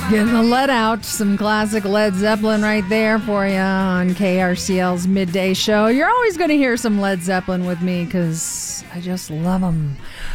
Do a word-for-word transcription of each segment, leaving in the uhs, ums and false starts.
Getting the let out, some classic Led Zeppelin right there for you on K R C L's Midday Show. You're always going to hear some Led Zeppelin with me because I just love them.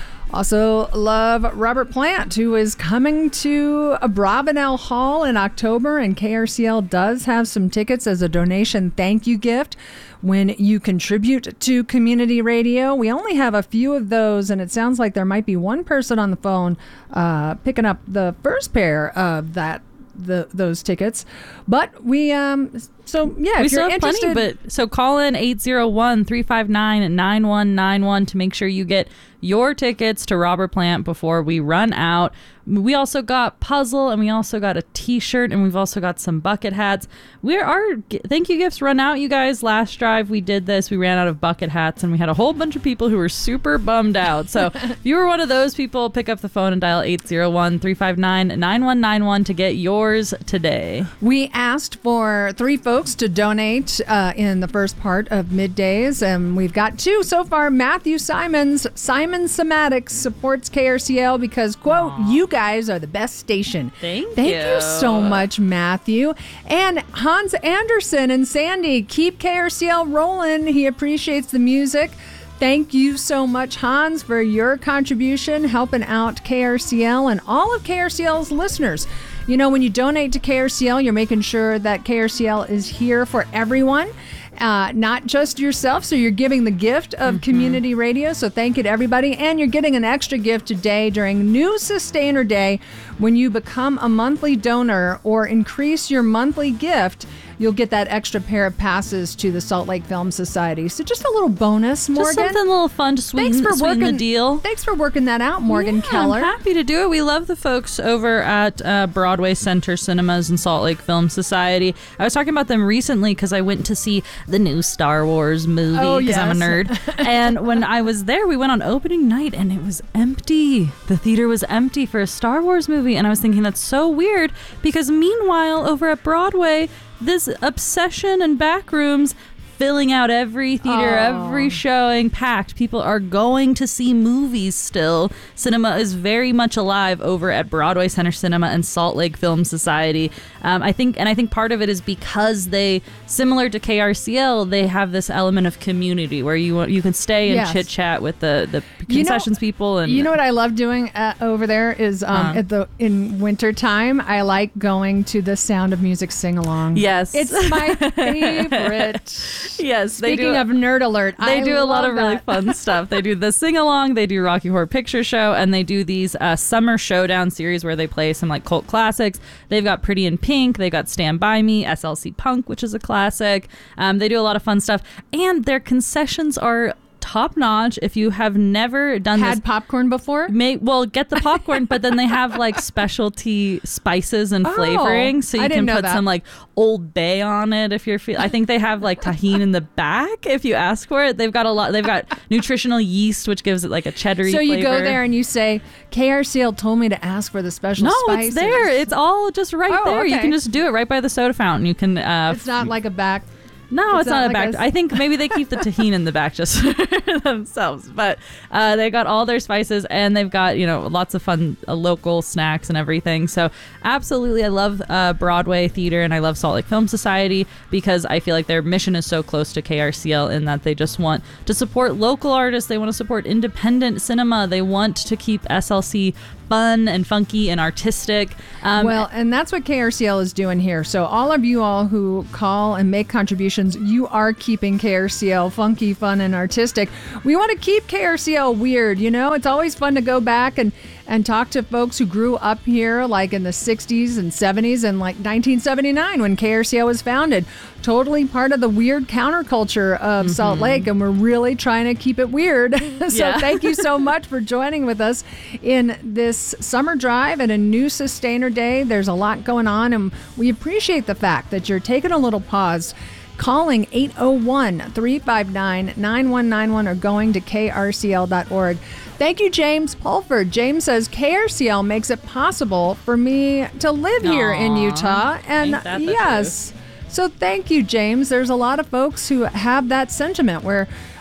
Also love Robert Plant, who is coming to Abravanel Hall in October, and K R C L does have some tickets as a donation thank you gift when you contribute to community radio. We only have a few of those, and it sounds like there might be one person on the phone uh, picking up the first pair of that the those tickets. But we um so yeah, we if still you're have interested, plenty, but so call in eight zero one, three five nine, nine one nine one to make sure you get your tickets to Robert Plant before we run out. We also got puzzle, and we also got a t-shirt, and we've also got some bucket hats. We're our thank you gifts run out, you guys. Last drive we did this, we ran out of bucket hats, and we had a whole bunch of people who were super bummed out. So if you were one of those people, pick up the phone and dial eight zero one, three five nine, nine one nine one to get yours today. We asked for three folks to donate uh, in the first part of Middays, and we've got two so far. Matthew Simons, Simon Somatics supports K R C L because, quote, Aww. you guys are the best station. Thank, Thank you. you so much, Matthew. And Hans Anderson and Sandy, keep K R C L rolling. He appreciates the music. Thank you so much, Hans, for your contribution, helping out K R C L and all of K R C L's listeners. You know, when you donate to K R C L, you're making sure that K R C L is here for everyone, uh, not just yourself. So you're giving the gift of mm-hmm. community radio. So thank you to everybody. And you're getting an extra gift today during New Sustainer Day. When you become a monthly donor or increase your monthly gift, you'll get that extra pair of passes to the Salt Lake Film Society. So just a little bonus, Morgan. Just something a little fun to sweeten, thanks for sweeten working, the deal. Thanks for working that out, Morgan yeah, Keller. I'm happy to do it. We love the folks over at uh, Broadway Center Cinemas and Salt Lake Film Society. I was talking about them recently because I went to see the new Star Wars movie because oh, yes. I'm a nerd. And when I was there, we went on opening night and it was empty. The theater was empty for a Star Wars movie. And I was thinking that's so weird because meanwhile, over at Broadway, this obsession and back rooms filling out every theater, oh. every showing, packed. People are going to see movies still. Cinema is very much alive over at Broadway Center Cinema and Salt Lake Film Society. Um, I think, and I think part of it is because they, similar to K R C L, they have this element of community where you you can stay and yes. chit chat with the the concessions you know, people. And you know what I love doing uh, over there is um, uh, at the in winter time. I like going to the Sound of Music sing along. Yes, it's my favorite. Yes, they Speaking do, of nerd alert, they I do a lot of that. really fun stuff. They do the sing along, they do Rocky Horror Picture Show, and they do these uh, summer showdown series where they play some like cult classics. They've got Pretty in Pink, they got Stand By Me, S L C Punk, which is a classic. Um, they do a lot of fun stuff, and their concessions are top notch. If you have never done had this, popcorn before, may well get the popcorn, but then they have like specialty spices and oh, flavoring, so you I can didn't know put that. some like Old Bay on it if you're feel. I think they have like tahini in the back if you ask for it. They've got a lot. They've got nutritional yeast, which gives it like a cheddary. So you flavor. go there and you say, K R C L told me to ask for the special no, spices. it's there. It's all just right oh, there. Okay. You can just do it right by the soda fountain. You can. Uh, it's not like a back. No, it's, it's not, not like a back. A... I think maybe they keep the tahini in the back just for themselves. But uh, they got all their spices, and they've got, you know, lots of fun uh, local snacks and everything. So absolutely, I love uh, Broadway theater, and I love Salt Lake Film Society because I feel like their mission is so close to K R C L in that they just want to support local artists. They want to support independent cinema. They want to keep S L C fun and funky and artistic. Um, well, and that's what K R C L is doing here. So all of you all who call and make contributions, you are keeping K R C L funky, fun, and artistic. We want to keep K R C L weird, you know? It's always fun to go back and, and talk to folks who grew up here like in the sixties and seventies and like nineteen seventy-nine when K R C L was founded. Totally part of the weird counterculture of mm-hmm. Salt Lake, and we're really trying to keep it weird. so yeah. Thank you so much for joining with us in this summer drive and a New Sustainer Day. There's a lot going on, and we appreciate the fact that you're taking a little pause, calling eight oh one, three five nine, nine one nine one or going to K R C L dot org. Thank you, James Pulford. James says K R C L makes it possible for me to live Aww, here in Utah. And ain't that the yes, truth? So thank you, James. There's a lot of folks who have that sentiment where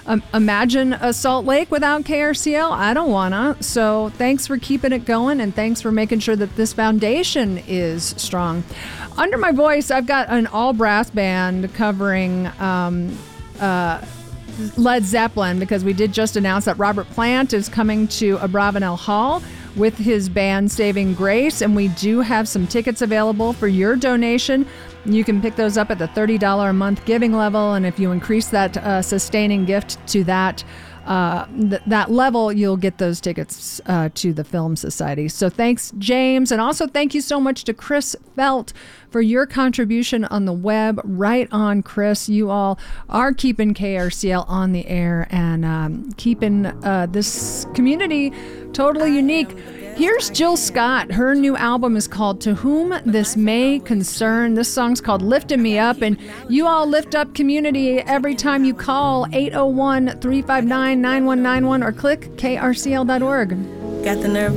um, imagine a Salt Lake without K R C L. I don't wanna. So thanks for keeping it going, and thanks for making sure that this foundation is strong. Under my voice, I've got an all brass band covering um, uh, Led Zeppelin, because we did just announce that Robert Plant is coming to Abravanel Hall with his band Saving Grace, and we do have some tickets available for your donation. You can pick those up at the thirty dollars a month giving level, and if you increase that uh, sustaining gift to that uh, th- that level, you'll get those tickets uh, to the Film Society. So thanks, James, and also thank you so much to Chris Felt for your contribution on the web. Right on, Chris. You all are keeping K R C L on the air and um, keeping uh, this community totally unique. Here's Jill Scott. Her new album is called To Whom This May Concern. This song's called Lifting Me Up, and you all lift up community every time you call eight oh one, three five nine, nine one nine one or click K R C L dot org. Got the nerve